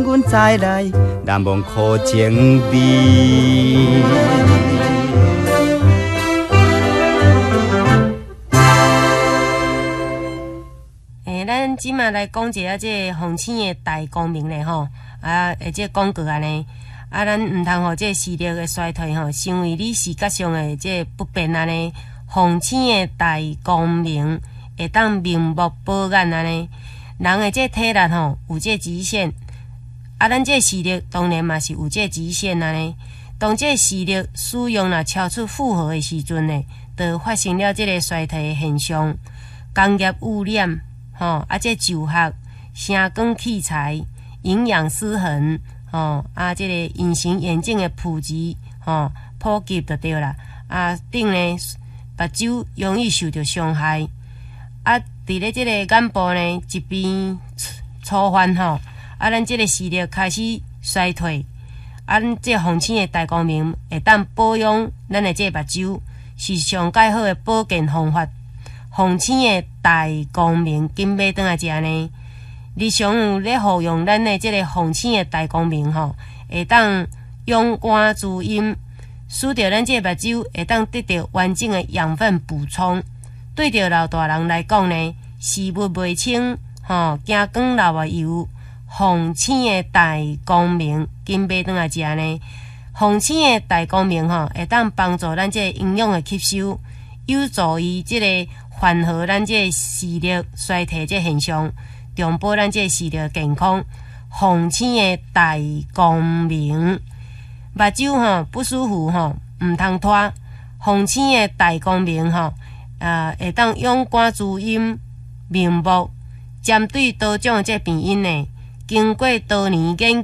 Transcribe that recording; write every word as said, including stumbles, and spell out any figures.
阮再来难忘苦情味。 诶，咱即马来讲一下这个洪青的大光明咧吼，啊，诶，这广告安尼，啊，咱毋通互这视力的衰退吼，成为你视觉上的这不便安尼。洪青的大光明会当明目保眼安尼，人的这体力吼有这极限，啊，咱这视力当然嘛是有这极限安尼。当这视力使用若超出负荷的时阵呢，就发生了这个衰退的现象。工业污染，吼、啊，这就学、声光器材、营养失衡，吼、啊，这个隐形眼镜的普及，吼、普及就对啦。啊，顶呢。目睭容易受到伤害，啊，伫咧即个眼部呢一边粗犯吼，啊，咱即个视力开始衰退，啊，咱即洪青的大光明会当保养咱的即个目睭，是上介好的保健方法。洪青的大光明，紧买转来食呢。日常有咧服用咱的即个洪青的大光明吼，会当勇肝滋阴。使着咱这目睭会当得到完整的养分补充，对着老大人来讲呢，视物袂清，吼，惊光流啊油，洪青的大光明，紧买转来食呢。洪青的大光明吼，会当帮助咱这营养的吸收，有助于即个缓和咱这视力衰退这现象，重保咱这视力健康。洪青的大光明。目睭吼不舒服吼，毋通拖。洪青的大光明吼，呃，会当勇肝滋阴、明目，针对多种这病因呢，经过多年研